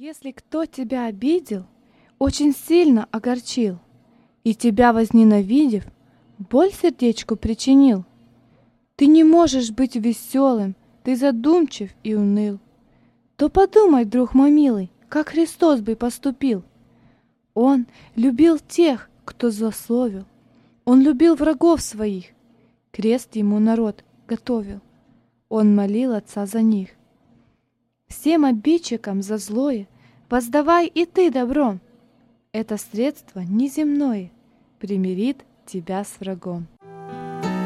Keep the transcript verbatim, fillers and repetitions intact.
Если кто тебя обидел, очень сильно огорчил, и тебя возненавидев, боль сердечку причинил, ты не можешь быть веселым, ты задумчив и уныл, то подумай, друг мой милый, как Христос бы поступил. Он любил тех, кто злословил, Он любил врагов своих, крест ему народ готовил, Он молил Отца за них. Всем обидчикам за злое воздавай и ты добром. Это средство неземное примирит тебя с врагом.